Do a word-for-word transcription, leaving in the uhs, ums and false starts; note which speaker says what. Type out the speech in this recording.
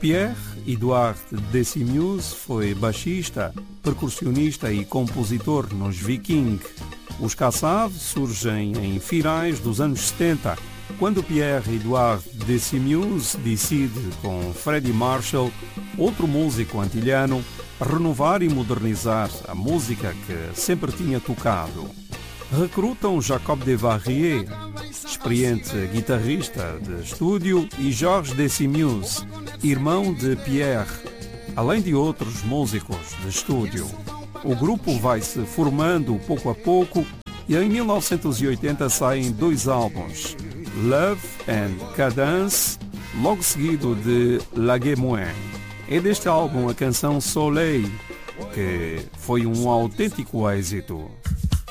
Speaker 1: Pierre-Edouard Decimus foi baixista, percussionista e compositor nos Viking. Os Kassav surgem em finais dos anos setenta, quando Pierre-Edouard Decimus decide, com Freddie Marshall, outro músico antilhano, renovar e modernizar a música que sempre tinha tocado. Recrutam Jacob Desvarieux, experiente guitarrista de estúdio, e Georges Decimus, irmão de Pierre, além de outros músicos de estúdio. O grupo vai se formando pouco a pouco e em mil novecentos e oitenta saem dois álbuns, Love and Cadence, logo seguido de La Guémoin. É deste álbum a canção Soleil, que foi um autêntico êxito.